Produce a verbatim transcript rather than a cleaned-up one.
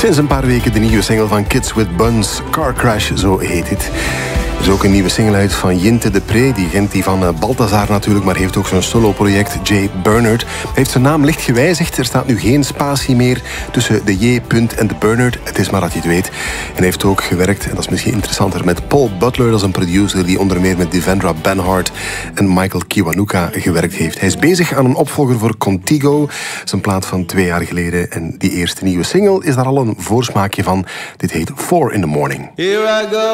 Sinds een paar weken de nieuwe single van Kids with Buns, Car Crash, zo heet het. Er is ook een nieuwe single uit van Jinte de Pre, die kent die van Balthazar natuurlijk, maar heeft ook zo'n solo-project, Jay Bernard. Hij heeft zijn naam licht gewijzigd, er staat nu geen spatie meer tussen de J. en de Bernard. Het is maar dat je het weet. En hij heeft ook gewerkt, en dat is misschien interessanter, met Paul Butler, dat is een producer die onder meer met Devendra Banhart en Michael Kiwanuka gewerkt heeft. Hij is bezig aan een opvolger voor Contigo, zijn plaat van twee jaar geleden. En die eerste nieuwe single is daar al een voorsmaakje van. Dit heet Four in the Morning. Here I go.